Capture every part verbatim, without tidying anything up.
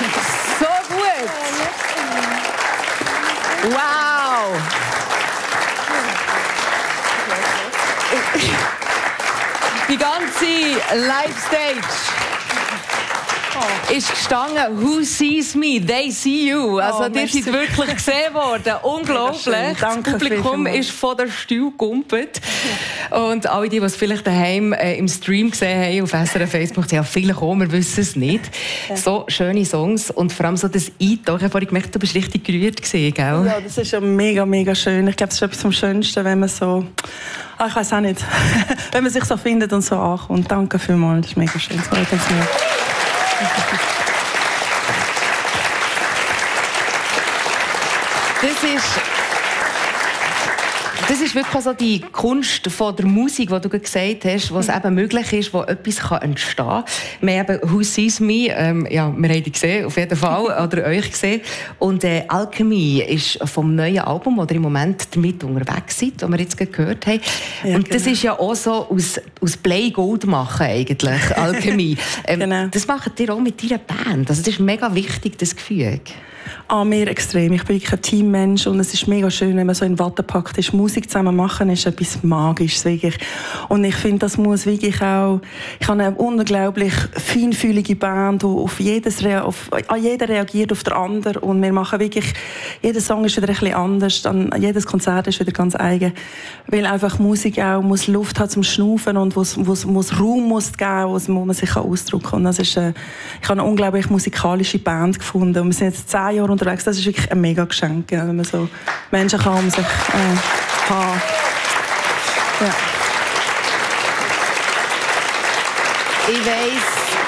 So gut. Wow. Die ganze Live-Stage ist gestanden, who sees me, they see you. Also, oh, ihr seid wirklich gesehen worden. Unglaublich. Das Publikum ist von der Stuhl gekumpelt. Und alle, die, die es vielleicht daheim äh, im Stream gesehen haben, auf S R F Facebook, ja, viele kommen, wir wissen es nicht. Ja. So schöne Songs und vor allem so das Eintauchen. Ich habe vorhin gemerkt, du bist richtig gerührt gewesen, gell? Ja, das ist ja mega, mega schön. Ich glaube, das ist etwas vom Schönsten, wenn man so... Ah, ich weiß auch nicht. Wenn man sich so findet und so ankommt. Danke vielmals, das ist mega schön. Das freut uns sehr. Das ist, das ist wirklich so die Kunst von der Musik, die du gesagt hast, was eben möglich ist, wo etwas entstehen kann. Wir haben «Who Sees Me», ähm, ja, wir haben die gesehen, auf jeden Fall, oder euch gesehen. Und äh, «Alchemy» ist vom neuen Album, das ihr im Moment damit unterwegs seid, das wir jetzt gehört haben. Ja, und das genau. ist ja auch so aus, aus Play Gold machen, eigentlich, «Alchemy». ähm, genau. Das macht ihr auch mit deiner Band. Also das ist mega wichtig, das Gefühl. Ah, mir extrem. Ich bin wirklich ein Teammensch und es ist mega schön, wenn man so in Watte packt ist. Musik zusammen machen ist etwas Magisches, wirklich. Und ich finde, das muss wirklich auch... Ich habe eine unglaublich feinfühlige Band, die auf jedes, auf, an jeder reagiert, auf den anderen. Und wir machen wirklich... Jeder Song ist wieder ein bisschen anders, dann, jedes Konzert ist wieder ganz eigen. Weil einfach Musik auch muss Luft hat zum Schnaufen und wo es muss Raum muss geben, wo man sich ausdrücken kann. Und das ist, äh, ich habe eine unglaublich musikalische Band gefunden. Und wir sind jetzt zehn Jahre unterwegs. Das ist wirklich ein mega Geschenk, ja, wenn man so Menschen kann um sich äh, haben. Ja. Ich weiss,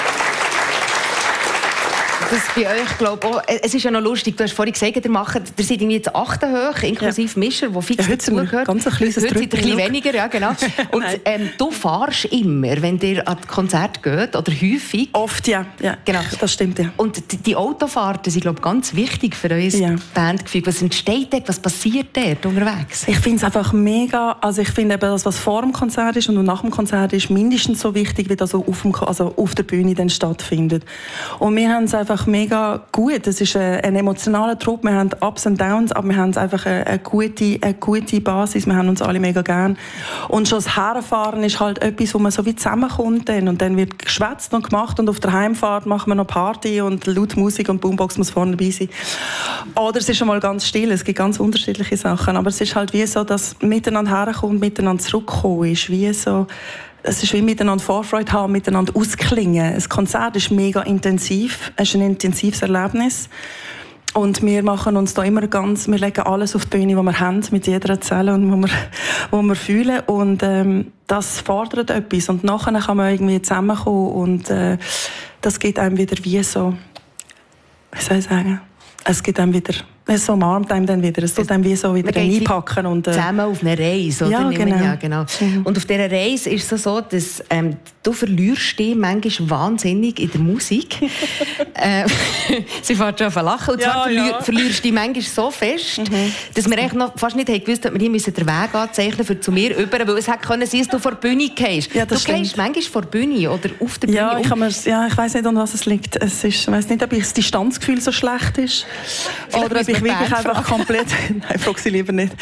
dass bei euch, glaube auch, es ist ja noch lustig, du hast vorhin gesagt, ihr macht, ihr seid irgendwie jetzt achten hoch, inklusive ja. Mischer, die fix ja, dazugehört. Ganz ein kleines Heute seid ihr ein bisschen weniger, ja genau. Und ähm, du fahrst immer, wenn ihr an das Konzert geht, oder häufig? Oft, ja. ja. Genau, das stimmt, ja. Und die, die Autofahrten sind, glaube ich, ganz wichtig für euer ja. Bandgefühl. Was entsteht dort? Was passiert dort unterwegs? Ich finde es einfach mega, also ich finde eben das, was vor dem Konzert ist und nach dem Konzert ist, mindestens so wichtig, wie das auf, dem, also auf der Bühne dann stattfindet. Und wir haben es einfach mega gut. Es ist ein, ein emotionaler Trupp. Wir haben Ups und Downs, aber wir haben einfach eine, eine, gute, eine gute Basis. Wir haben uns alle mega gern. Und schon das Herfahren ist halt etwas, wo man so wie zusammenkommt. Dann. Und dann wird geschwätzt und gemacht und auf der Heimfahrt machen wir noch Party und laut Musik und Boombox muss vorne dabei sein. Oder es ist schon mal ganz still. Es gibt ganz unterschiedliche Sachen. Aber es ist halt wie so, dass miteinander herkommt, miteinander zurückkommen ist. Wie so... Es ist wie miteinander Vorfreude haben, miteinander ausklingen. Das Konzert ist mega intensiv. Es ist ein intensives Erlebnis. Und wir machen uns da immer ganz, wir legen alles auf die Bühne, was wir haben, mit jeder Zelle und wo wir, wo wir fühlen. Und ähm, das fordert etwas. Und nachher kann man irgendwie zusammenkommen und äh, das gibt einem wieder wie so, wie soll ich sagen, es gibt einem wieder... Es umarmt einem dann wieder. Es tut einem wie so wieder einpacken. Und, äh zusammen auf eine Reise, oder? Ja, genau. Ja, genau. Mhm. Und auf dieser Reise ist es so, dass ähm, du verlierst dich manchmal wahnsinnig in der Musik. äh, sie fährt schon auf ein Lachen. Und ja, zwar verlier, ja. verlierst du dich manchmal so fest, mhm. dass wir eigentlich noch fast nicht gewusst haben, ob wir hier den Weg anzeichnen für zu mir über, weil es hätte können sein, dass du vor der Bühne gehst. Ja, du gehst manchmal vor der Bühne oder auf der Bühne. Ja, ich, um. ja, ich weiss nicht, an was es liegt. Es ist, ich weiss nicht, ob das Distanzgefühl so schlecht ist. Vielleicht oder ob ich wirklich einfach komplett... Nein, frag sie lieber nicht.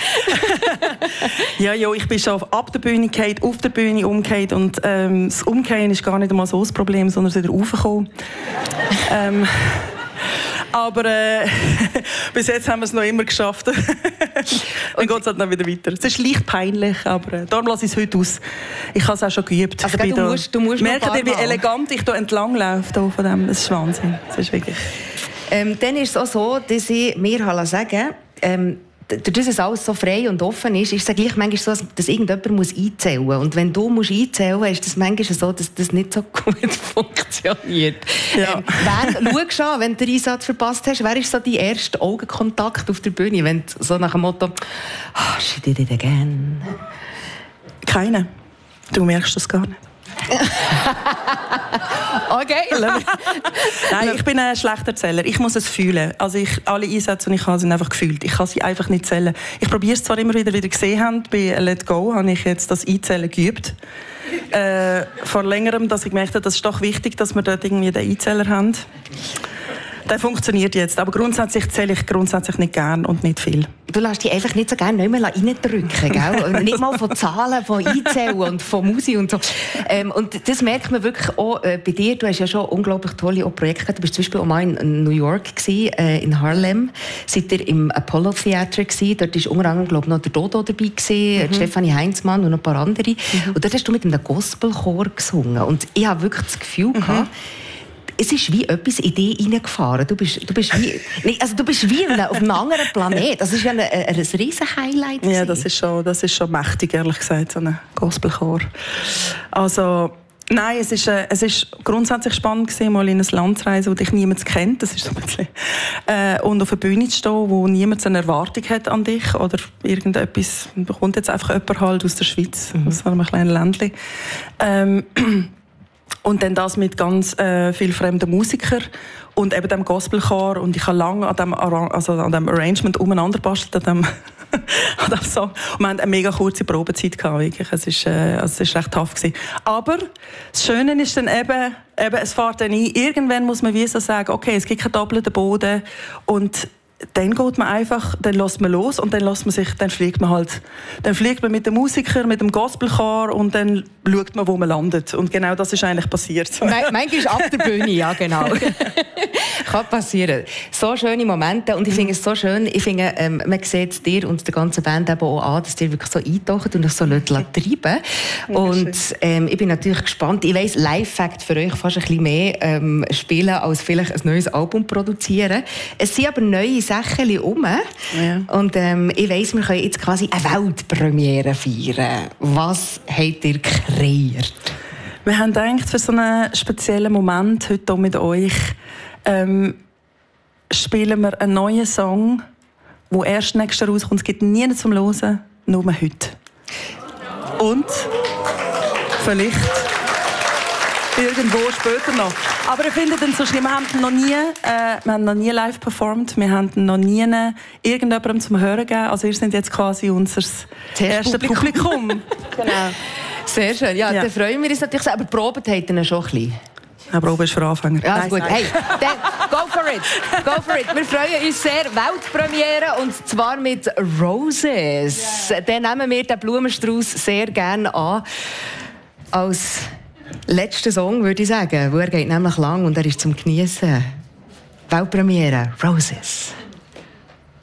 ja, ja, ich bin schon ab der Bühne gefallen, auf der Bühne umgekehrt und ähm, das Umkehren ist gar nicht einmal so das Problem, sondern wieder raufgekommen. ähm, aber äh, bis jetzt haben wir es noch immer geschafft. Dann geht es halt dann wieder weiter. Es ist leicht peinlich, aber äh, darum lasse ich es heute aus. Ich habe es auch schon geübt. Also, du, da, musst, du musst merkt ihr, wie elegant ich hier entlang laufe von dem? Das ist Wahnsinn. Das ist wirklich... Ähm, dann ist es auch so, dass ich mir sagen ähm, dadurch, dass alles so frei und offen ist, ist es gleich manchmal so, dass irgendjemand muss einzählen muss. Und wenn du musst einzählen musst, ist es manchmal so, dass das nicht so gut funktioniert. Ja. Ähm, wer, schau schon, wenn du den Einsatz verpasst hast, wer ist so dein erster Augenkontakt auf der Bühne? Wenn du so nach dem Motto oh, «She did it again». Keiner. Du merkst das gar nicht. Okay. Nein, ich bin ein schlechter Erzähler. Ich muss es fühlen. Also ich, alle Einsätze, die ich habe, sind einfach gefühlt. Ich kann sie einfach nicht zählen. Ich probiere es zwar immer wieder, wie ihr gesehen habt. Bei Let Go habe ich jetzt das Einzählen geübt. Äh, vor längerem, dass ich gemerkt habe, das ist doch wichtig, dass wir dort irgendwie den Einzähler haben. der funktioniert jetzt. Aber grundsätzlich zähle ich grundsätzlich nicht gern und nicht viel. Du lässt dich einfach nicht so gerne nicht mehr reindrücken, gell? Nicht mal von Zahlen, von Einzählen und von Musik und so. Ähm, und das merkt man wirklich auch äh, bei dir. Du hast ja schon unglaublich tolle Projekte gehabt. Du warst zum Beispiel auch mal in New York gewesen, äh, in Harlem. Seid ihr im Apollo Theater gewesen. Dort war unter anderem, glaube ich, noch der Dodo dabei gewesen, mhm. Stefanie Heinzmann und noch ein paar andere. Mhm. Und dort hast du mit einem Gospelchor gesungen. Und ich habe wirklich das Gefühl mhm. gehabt, es ist wie etwas in dich reingefahren. Du bist, du bist wie, nee, also du bist wie auf einem anderen Planet. Das ist ja ein, ein, ein riesen Highlight. Ja, das ist schon, das ist schon mächtig, ehrlich gesagt, so ein Gospelchor. Also, nein, es ist, äh, es ist grundsätzlich spannend gewesen, mal in ein Land zu reisen, wo dich niemand kennt. Das ist so ein bisschen, äh, und auf einer Bühne zu stehen, wo niemand eine Erwartung hat an dich oder irgendetwas. Da kommt jetzt einfach jemand halt aus der Schweiz, mhm. aus einem kleinen Ländchen. Ähm, Und dann das mit ganz äh, vielen fremden Musikern und eben dem Gospelchor. Und ich habe lange an dem, also an dem Arrangement umeinander bastelt, an dem, an dem Song. Und wir hatten eine mega kurze Probezeit gehabt, wirklich. Es ist, äh, also es ist recht tough gewesen. Aber das Schöne ist dann eben, eben es fährt dann ein. Irgendwann muss man wie so sagen, okay, es gibt keinen doppelten Boden. Und dann geht man einfach, dann lässt man los und dann lässt man sich, dann fliegt man halt, dann fliegt man mit dem Musiker, mit dem Gospelchor und dann schaut man, wo man landet. Und genau das ist eigentlich passiert. Manchmal ist ab der Bühne, ja genau. Kann passieren. So schöne Momente und ich finde es so schön, ich finde, ähm, man sieht dir und der ganzen Band eben auch an, dass ihr wirklich so eintaucht und euch so treiben. Und ähm, ich bin natürlich gespannt. Ich weiss, Live-Fact für euch fast ein bisschen mehr ähm, spielen, als vielleicht ein neues Album produzieren. Es sind aber neue Sachen um. Ja. Und ähm, ich weiss, wir können jetzt quasi eine Weltpremiere feiern. Was habt ihr kreiert? Wir haben gedacht, für so einen speziellen Moment heute hier mit euch ähm, spielen wir einen neuen Song, der erst nächstes Jahr rauskommt. Es gibt niemanden zum Hören, nur heute. Und vielleicht irgendwo später noch. Aber ich finde den so schlimm. Wir haben ihn noch nie, äh, wir haben noch nie live performt. Wir haben ihn noch nie irgendjemandem zum Hören gegeben. Also ihr seid jetzt quasi unser erstes Publikum. Publikum. Genau. Sehr schön. Ja, ja. Dann freuen wir uns natürlich. Aber proben habt ihr schon ein bisschen. Ja, Probe ist für Anfänger. Ja, ist gut. Hey, dann, go for it. Go for it. Wir freuen uns sehr. Weltpremiere und zwar mit Roses. Yeah. Dann nehmen wir den Blumenstrauß sehr gerne an. Als letzten Song, würde ich sagen. Wo er geht nämlich lang und er ist zum Geniessen. Weltpremiere, Roses.